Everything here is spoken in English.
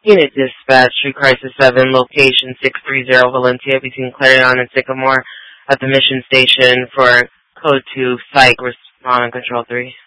Unit Dispatch, Street Crisis 7, location 630 Valencia between Clarion and Sycamore at the mission station for Code 2, Psych, respond on Control 3.